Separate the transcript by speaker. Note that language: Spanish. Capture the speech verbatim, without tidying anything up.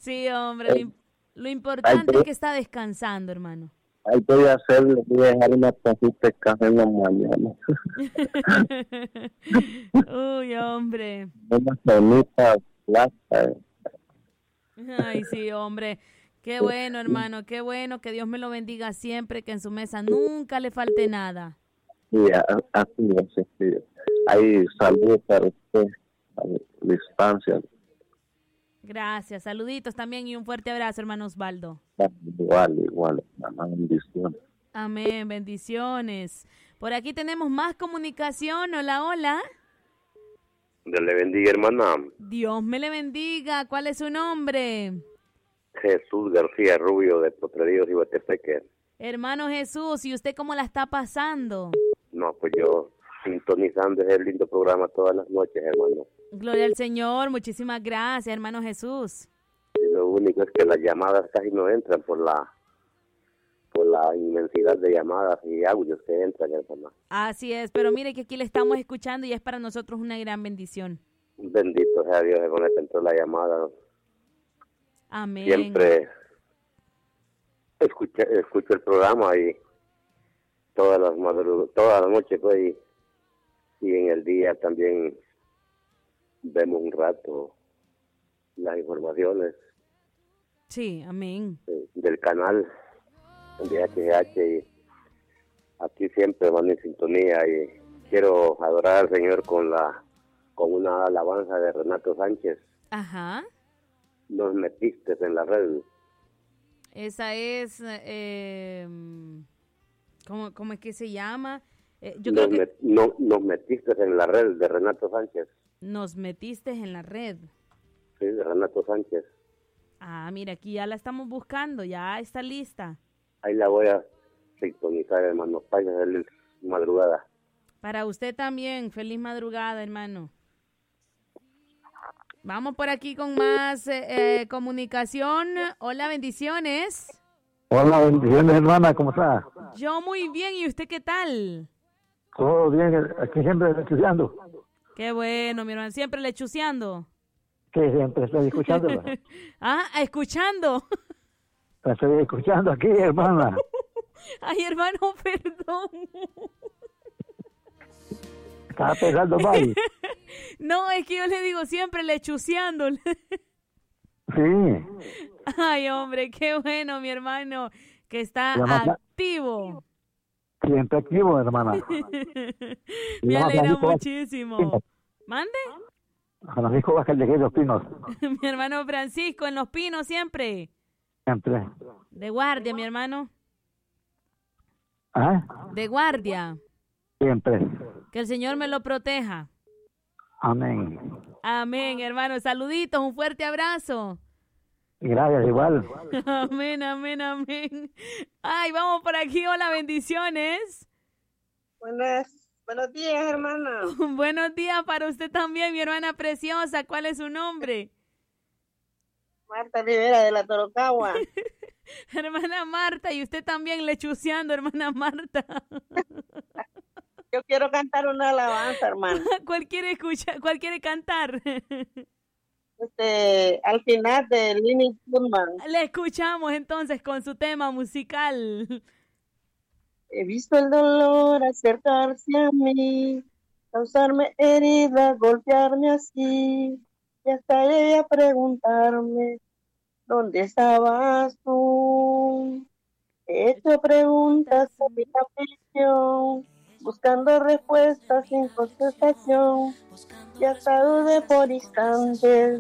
Speaker 1: Sí, hombre, lo,
Speaker 2: Eh,
Speaker 1: im- lo
Speaker 2: ahí,
Speaker 1: importante es
Speaker 2: voy,
Speaker 1: que está descansando, hermano.
Speaker 2: ahí voy a hacer, le voy a dejar una tacita de café en la mañana.
Speaker 1: Uy, hombre.
Speaker 2: Una cenita plata.
Speaker 1: Ay, sí, hombre. Qué bueno, hermano, qué bueno. Que Dios me lo bendiga siempre, que en su mesa nunca le falte nada.
Speaker 2: Y a- así es, sí. Hay salud para usted, a distancia.
Speaker 1: Gracias, saluditos también y un fuerte abrazo, hermano Osvaldo.
Speaker 2: Igual, igual, una bendición.
Speaker 1: Amén, bendiciones. Por aquí tenemos más comunicación. Hola, hola.
Speaker 3: Dios le bendiga, hermana.
Speaker 1: Dios me le bendiga. ¿Cuál es su nombre?
Speaker 3: Jesús García Rubio, de Potreríos y Guatepeque.
Speaker 1: Hermano Jesús, ¿y usted cómo la está pasando?
Speaker 3: No, pues yo sintonizando ese lindo programa todas las noches, hermano.
Speaker 1: Gloria al Señor, muchísimas gracias, hermano Jesús.
Speaker 3: Y lo único es que las llamadas casi no entran por la por la inmensidad de llamadas y audios que entran, hermano.
Speaker 1: Así es, pero mire que aquí le estamos escuchando y es para nosotros una gran bendición.
Speaker 3: Bendito sea Dios, hermano, que entró la llamada.
Speaker 1: Amén.
Speaker 3: Siempre escuché, escucho el programa y todas las madrugadas, todas las noches, pues, y, y en el día también vemos un rato las informaciones
Speaker 1: Sí, amén.
Speaker 3: eh, del canal de H G H y aquí siempre van en sintonía y quiero adorar al Señor con la con una alabanza de Renato Sánchez.
Speaker 1: Ajá.
Speaker 3: Nos metiste en la red.
Speaker 1: Esa es, eh, ¿cómo, cómo es que se llama? Eh, yo
Speaker 3: Nos,
Speaker 1: creo que
Speaker 3: met- no, nos metiste en la red de Renato Sánchez.
Speaker 1: nos metiste en la red.
Speaker 3: Sí, de Renato Sánchez.
Speaker 1: Ah, mira, aquí ya la estamos buscando, ya está lista.
Speaker 3: Ahí la voy a sintonizar, hermano. Páginas de madrugada.
Speaker 1: Para usted también, feliz madrugada, hermano. Vamos por aquí con más eh, eh, comunicación. Hola, bendiciones.
Speaker 4: Hola, bendiciones, hermana, ¿cómo está?
Speaker 1: Yo muy bien, ¿y usted qué tal?
Speaker 4: Todo bien, aquí siempre estudiando.
Speaker 1: Qué bueno, mi hermano, siempre lechuceando.
Speaker 4: Que siempre estoy escuchando.
Speaker 1: Ah, escuchando.
Speaker 4: La estoy escuchando aquí, hermana.
Speaker 1: Ay, hermano, perdón.
Speaker 4: Estaba pensando mal.
Speaker 1: No, es que yo le digo siempre lechuceando.
Speaker 4: Sí.
Speaker 1: Ay, hombre, qué bueno, mi hermano, que está
Speaker 4: La mamá-
Speaker 1: activo.
Speaker 4: Siempre activo, hermana.
Speaker 1: Me
Speaker 4: La
Speaker 1: alegra
Speaker 4: mamá-
Speaker 1: muchísimo. ¿Mande?
Speaker 4: Francisco Vázquez de Los Pinos.
Speaker 1: Mi hermano Francisco, en Los Pinos siempre.
Speaker 4: Siempre.
Speaker 1: De guardia, mi hermano.
Speaker 4: ¿Ah?
Speaker 1: De guardia.
Speaker 4: Siempre.
Speaker 1: Que el Señor me lo proteja.
Speaker 4: Amén.
Speaker 1: Amén, hermano. Saluditos, un fuerte abrazo.
Speaker 4: Gracias, igual.
Speaker 1: Amén, amén, amén. Ay, vamos por aquí. Hola, bendiciones.
Speaker 5: Buenas, buenos días, hermana.
Speaker 1: Buenos días para usted también, mi hermana preciosa. ¿Cuál es su nombre?
Speaker 5: Marta Rivera de la Torocagua.
Speaker 1: Hermana Marta, y usted también lechuceando, hermana Marta.
Speaker 5: Yo quiero cantar una alabanza, hermana.
Speaker 1: ¿Cuál quiere escuchar? ¿Cuál quiere cantar?
Speaker 5: Este, al final de Lini Goodman.
Speaker 1: Le escuchamos entonces con su tema musical.
Speaker 5: He visto el dolor acercarse a mí, causarme heridas, golpearme así, y hasta llegué a preguntarme, ¿dónde estabas tú? He hecho preguntas a mi aflicción, buscando respuestas sin contestación, y hasta dudé por instantes